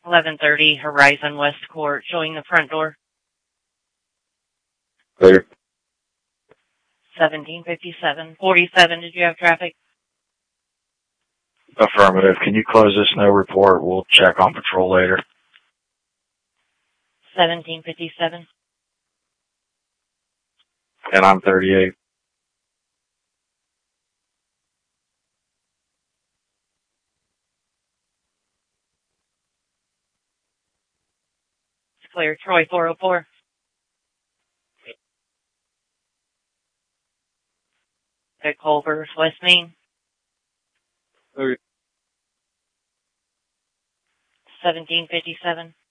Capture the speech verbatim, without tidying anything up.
eleven thirty, Horizon West Court, showing the front door. Clear. seventeen fifty-seven. forty-seven, did you have traffic? Affirmative. Can you close this no report? We'll check on patrol later. seventeen fifty-seven. And I'm thirty-eight. It's clear. Troy four oh four. At Culver's, West Main. Okay. seventeen fifty-seven.